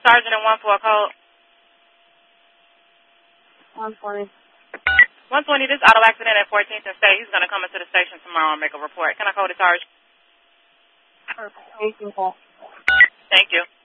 Sergeant in 1-4 code. 120. 120, this auto accident at 14th and State. He's going to come into the station tomorrow and make a report. Can I call the charge? Perfect. Thank you. Thank you.